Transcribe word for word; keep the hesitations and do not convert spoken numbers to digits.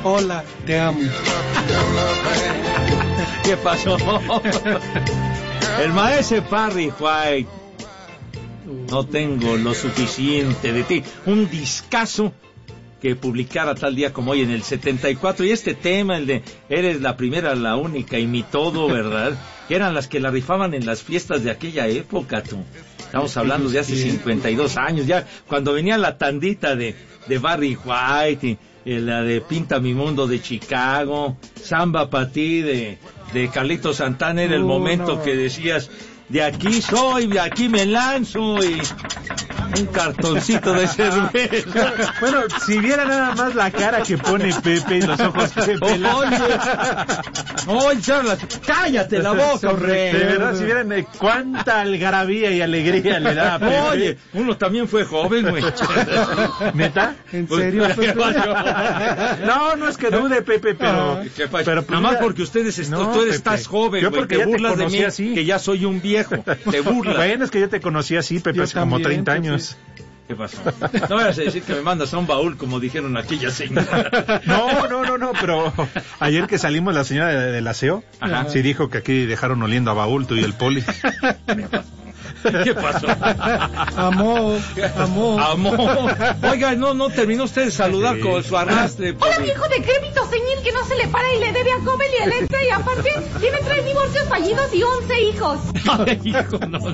Hola, te amo. ¿Qué pasó? El maestro Barry White. No tengo lo suficiente de ti. Un discazo que publicara tal día como hoy en el setenta y cuatro. Y este tema, el de eres la primera, la única y mi todo, ¿verdad? Que eran las que la rifaban en las fiestas de aquella época, tú. Estamos hablando de hace cincuenta y dos años, ya cuando venía la tandita de, de Barry White, y, y la de Pinta mi mundo de Chicago, Samba pa' ti de, de Carlitos Santana, era el Uh, momento no. que decías, de aquí soy, de aquí me lanzo, y un cartoncito de cerveza. Bueno, si viera nada más la cara que pone Pepe y los ojos que pela. Oye, oye, Charlas, cállate la boca, hombre. De verdad, si vieran eh, cuánta algarabía y alegría le da a Pepe. Oye, uno también fue joven, güey. ¿Neta? ¿En Pues, serio, ¿qué Pepe? pasó? No, no es que dude, Pepe, pero... ¿Qué pasó? pero pues, Nada más mira, porque ustedes, est- no, tú eres, Pepe. estás joven, Yo güey, porque te ya te burlas de conocí mí, así. que ya soy un viejo, te burlas. Bueno, es que yo te conocí así, Pepe, Yo hace como también, treinta Pepe. años. ¿Qué pasó? No vayas a decir que me mandas a un baúl, como dijeron aquella señora. No, no, no, no, pero ayer que salimos la señora de- del aseo, Ajá. sí dijo que aquí dejaron oliendo a baúl tú y el poli. ¿Qué pasó? Amor, amor. Amor. Oiga, no, no terminó usted de saludar Sí. con su arrastre. Hola, pobre. viejo decrépito senil que no se le para y le debe a Cobel y a Electra y aparte tiene tres divorcios fallidos y once hijos. Ay, hijo, no.